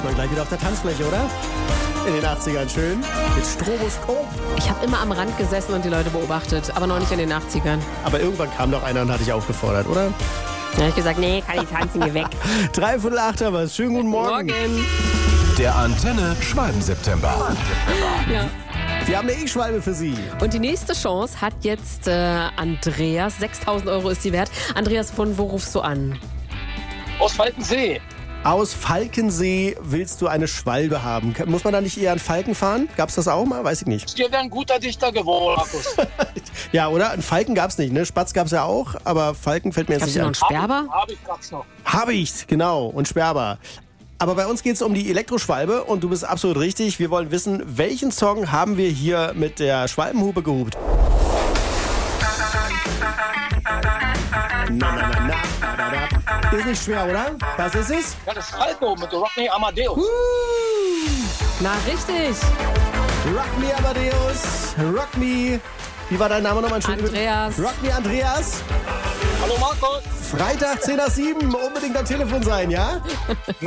man gleich wieder auf der Tanzfläche, oder? In den 80ern schön. Mit Stroboskop. Ich habe immer am Rand gesessen und die Leute beobachtet, aber noch nicht in den 80ern. Aber irgendwann kam noch einer und hat dich aufgefordert, oder? Da habe ich gesagt, nee, kann ich tanzen, geh weg. 7:45 haben wir es. Schönen guten Morgen. Morgen. Der Antenne Schwalben-September. Ja. Wir haben eine E-Schwalbe für Sie. Und die nächste Chance hat jetzt Andreas. 6.000 € ist die wert. Andreas, von wo rufst du an? Aus Falkensee. Aus Falkensee willst du eine Schwalbe haben. Muss man da nicht eher einen Falken fahren? Gab's das auch mal? Weiß ich nicht. Dir wäre ein guter Dichter geworden, Markus. Ja, oder? Einen Falken gab's nicht, ne? Spatz gab's ja auch, aber Falken fällt mir jetzt Gab's nicht noch an. einen Sperber? Hab ich grad noch. Habicht, genau. Und Sperber. Aber bei uns geht's um die Elektroschwalbe und du bist absolut richtig. Wir wollen wissen, welchen Song haben wir hier mit der Schwalbenhupe gehupt? Ist nicht schwer, oder? Was ist es? Ja, das ist Falco mit Rodney Amadeus. Na, richtig. Rock Me Amadeus, Rock Me. Wie war dein Name nochmal? Andreas. Rock Me Andreas. Hallo Markus. Freitag 10 nach 7, unbedingt am Telefon sein, ja?